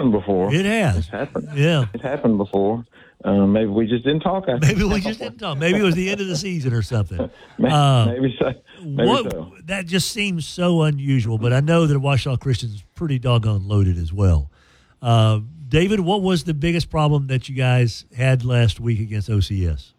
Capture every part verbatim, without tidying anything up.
happened before. It has. It's happened. Yeah. It's happened before. Um, maybe we just didn't talk. After Maybe we just didn't talk. Maybe it was the end of the season or something. maybe, Uh, maybe so. Maybe what, so. That just seems so unusual, but I know that Ouachita Christian's pretty doggone loaded as well. Uh, David, what was the biggest problem that you guys had last week against O C S?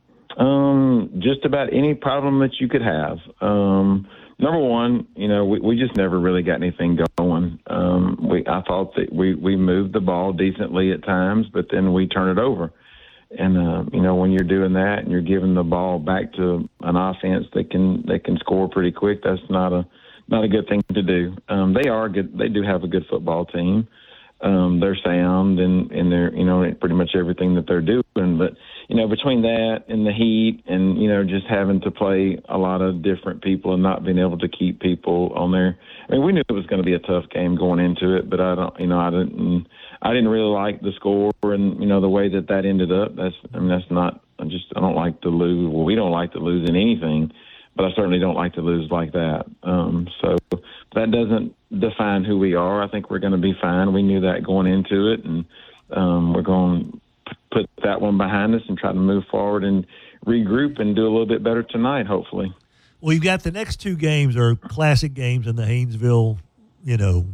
Um, just about any problem that you could have. Um, number one, you know, we, we just never really got anything going. Um, we I thought that we, we moved the ball decently at times, but then we turn it over. And uh, you know, when you're doing that and you're giving the ball back to an offense that can that can score pretty quick, that's not a not a good thing to do. Um, they are good. They do have a good football team. Um, they're sound and, and they're, you know, pretty much everything that they're doing. But, you know, between that and the heat and, you know, just having to play a lot of different people and not being able to keep people on there. I mean, we knew it was going to be a tough game going into it, but I don't, you know, I didn't, I didn't really like the score and, you know, the way that that ended up. That's, I mean, that's not, I just, I don't like to lose. Well, we don't like to lose in anything, but I certainly don't like to lose like that. Um, so that doesn't define who we are. I think we're going to be fine. We knew that going into it, and um, we're going to put that one behind us and try to move forward and regroup and do a little bit better tonight, hopefully. Well, you've got the next two games are classic games in the Haynesville, you know,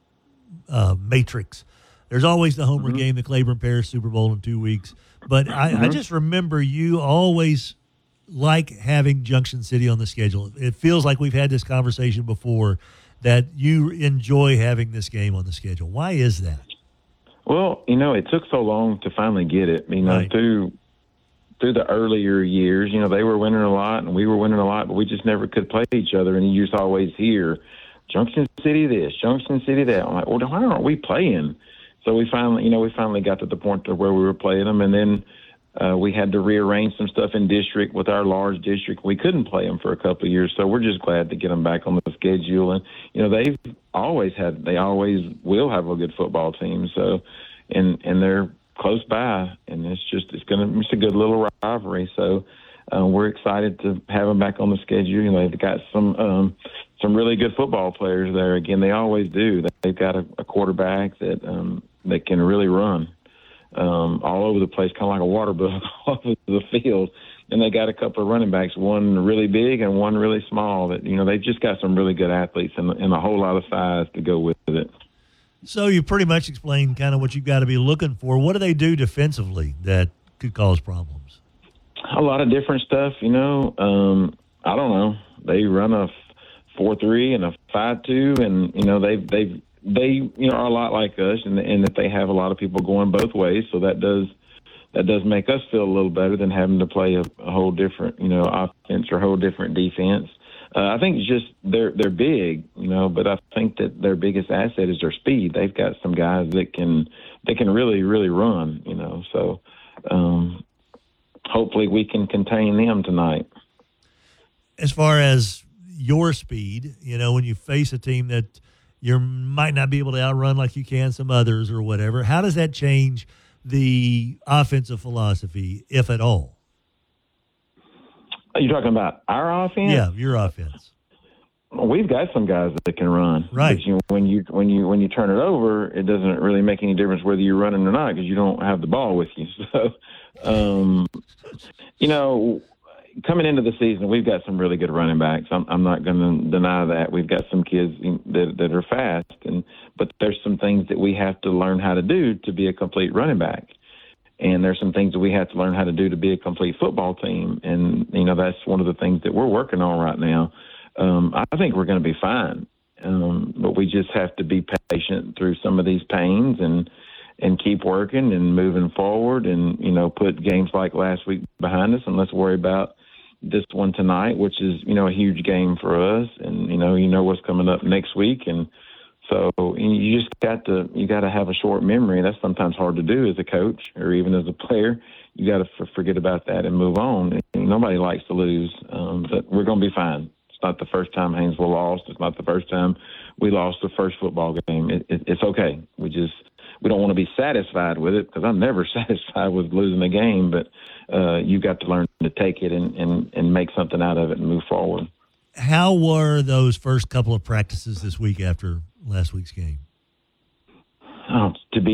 uh, matrix. There's always the Homer mm-hmm. game, the Claiborne Parish Super Bowl in two weeks. But I, mm-hmm. I just remember you always like having Junction City on the schedule. It feels like we've had this conversation before that you enjoy having this game on the schedule. Why is that? Well, you know, it took so long to finally get it. You know, right. through through the earlier years, you know, they were winning a lot and we were winning a lot, but we just never could play each other. And you just always hear Junction City this, Junction City that. I'm like, well, why aren't we playing? So we finally, you know, we finally got to the point to where we were playing them, and then Uh, we had to rearrange some stuff in district with our large district. We couldn't play them for a couple of years, so we're just glad to get them back on the schedule. And, you know, they've always had, they always will have a good football team. So, and, and they're close by, and it's just, it's going to, it's a good little rivalry. So uh, we're excited to have them back on the schedule. You know, they've got some, um, some really good football players there. Again, they always do. They've got a, a quarterback that, um, that can really run. Um, all over the place, kind of like a water bug off of the field. And they got a couple of running backs, one really big and one really small. That, you know, they've just got some really good athletes and, and a whole lot of size to go with it. So you pretty much explained kind of what you've got to be looking for. What do they do defensively that could cause problems? A lot of different stuff, you know. Um, I don't know. They run a four three and a five two, and, you know, they've, they've, They, you know, are a lot like us, and in that they have a lot of people going both ways. So that does that does make us feel a little better than having to play a, a whole different, you know, offense or a whole different defense. Uh, I think it's just they're they're big, you know, but I think that their biggest asset is their speed. They've got some guys that can that can really really run, you know. So um, hopefully we can contain them tonight. As far as your speed, you know, when you face a team that you might not be able to outrun like you can some others or whatever. How does that change the offensive philosophy, if at all? Are you talking about our offense? Yeah, your offense. We've got some guys that can run. Right. But, you know, when you when you when you turn it over, it doesn't really make any difference whether you're running or not because you don't have the ball with you. So, um, you know. Coming into the season, we've got some really good running backs. I'm, I'm not going to deny that. We've got some kids that, that are fast, and but there's some things that we have to learn how to do to be a complete running back. And there's some things that we have to learn how to do to be a complete football team. And, you know, that's one of the things that we're working on right now. Um, I think we're going to be fine, um, but we just have to be patient through some of these pains and and keep working and moving forward and, you know, put games like last week behind us, and let's worry about this one tonight, which is, you know, a huge game for us. And, you know, you know what's coming up next week. And so you just got to, you got to have a short memory. That's sometimes hard to do as a coach or even as a player. You got to f- forget about that and move on. And nobody likes to lose, um, but we're going to be fine. It's not the first time Haynesville lost. It's not the first time we lost the first football game. It, it, it's okay. We just, we don't want to be satisfied with it because I'm never satisfied with losing a game, but uh, you got to learn to take it and, and, and make something out of it and move forward. How were those first couple of practices this week after last week's game? Oh, to be